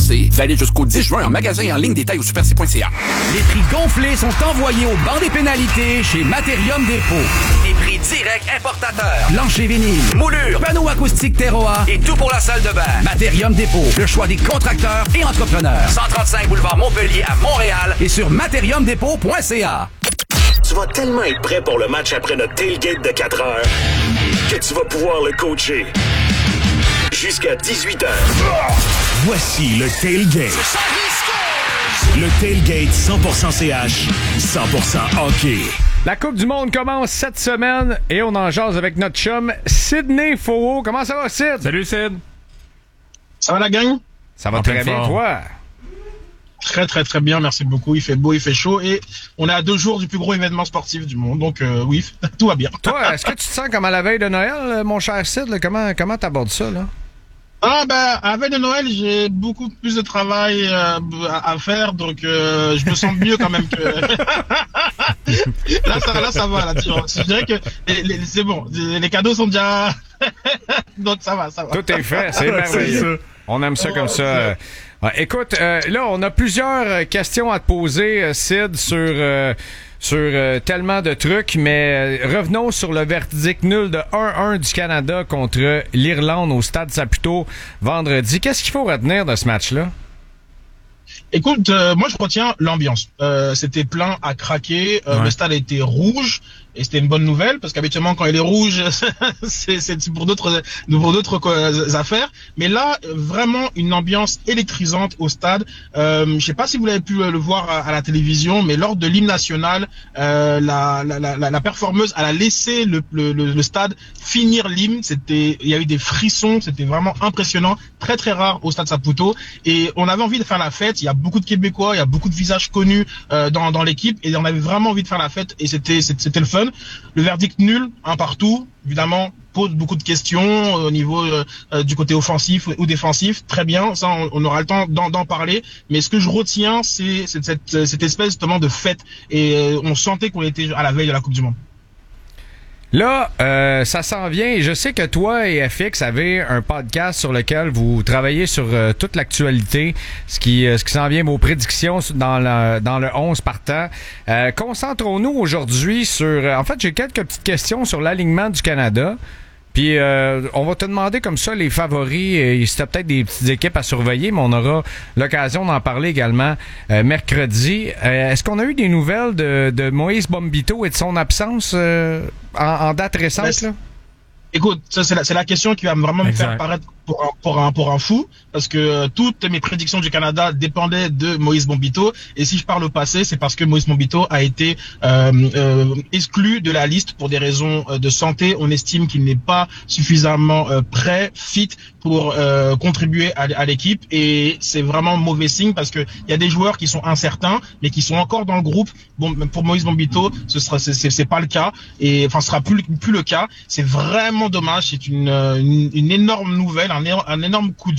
C. Valide jusqu'au 10 juin en magasin et en ligne. Détails au superc.ca. Les prix gonflés sont envoyés au banc des pénalités chez Materium Dépôt. Des prix directs importateurs. Plancher vinyle, Moulure, panneaux acoustiques Terroir et tout pour la salle de bain. Materium Dépôt, le choix des contracteurs et entrepreneurs. 135 boulevard Montpellier à Montréal Et sur materiumdépôt.ca. Tu vas tellement être prêt pour le match après notre tailgate de 4 heures que tu vas pouvoir le coacher jusqu'à 18 heures. Voici le tailgate. Le tailgate 100% CH, 100% hockey. La Coupe du Monde commence cette semaine et on en jase avec notre chum Sidney Faux. Comment ça va, Sid? Salut, Sid. Ça va, la gang? Ça va très bien, toi? Très, très, très bien. Merci beaucoup. Il fait beau, il fait chaud et on est à 2 jours du plus gros événement sportif du monde. Donc, oui, tout va bien. Toi, est-ce que tu te sens comme à la veille de Noël, mon cher Sid? Là? Comment t'abordes ça, là? Ah, à la veille de Noël, j'ai beaucoup plus de travail à faire. Donc, je me sens mieux quand même que... là, ça va. Là, tu vois. Je dirais que c'est bon. Les cadeaux sont déjà... Donc, ça va. Tout est fait. C'est merveilleux. On aime ça comme ça. Écoute, là, on a plusieurs questions à te poser, Sid, sur tellement de trucs, mais revenons sur le verdict nul de 1-1 du Canada contre l'Irlande au Stade Saputo vendredi. Qu'est-ce qu'il faut retenir de ce match-là? Écoute, moi je retiens l'ambiance. C'était plein à craquer. Le stade était rouge et c'était une bonne nouvelle parce qu'habituellement quand il est rouge, c'est pour d'autres affaires. Mais là, vraiment une ambiance électrisante au stade. Je sais pas si vous l'avez pu le voir à la télévision, mais lors de l'hymne national, la performeuse elle a laissé le stade finir l'hymne. Il y a eu des frissons. C'était vraiment impressionnant, très très rare au stade Saputo. Et on avait envie de faire la fête. Il y a beaucoup de Québécois, il y a beaucoup de visages connus dans l'équipe et on avait vraiment envie de faire la fête et c'était le fun. Le verdict nul, un partout, évidemment pose beaucoup de questions au niveau du côté offensif ou défensif. Très bien, ça on aura le temps d'en parler. Mais ce que je retiens, c'est cette espèce justement de fête et on sentait qu'on était à la veille de la Coupe du Monde. Là, ça s'en vient et je sais que toi et FX avez un podcast sur lequel vous travaillez sur toute l'actualité, ce qui s'en vient, vos prédictions dans le 11 partant. Concentrons-nous aujourd'hui sur... en fait, j'ai quelques petites questions sur l'alignement du Canada. Puis on va te demander comme ça les favoris et si t'as peut-être des petites équipes à surveiller, mais on aura l'occasion d'en parler également mercredi. Est-ce qu'on a eu des nouvelles de Moïse Bombito et de son absence en date récente, là? Écoute, ça c'est la question qui va vraiment me faire paraître pour un fou, parce que toutes mes prédictions du Canada dépendaient de Moïse Bombito, et si je parle au passé, c'est parce que Moïse Bombito a été exclu de la liste pour des raisons de santé. On estime qu'il n'est pas suffisamment prêt, fit pour contribuer à l'équipe, et c'est vraiment mauvais signe parce que il y a des joueurs qui sont incertains, mais qui sont encore dans le groupe. Bon, pour Moïse Bombito, c'est pas le cas, et enfin, ce sera plus le cas. C'est vraiment dommage. C'est une énorme nouvelle, un énorme coup de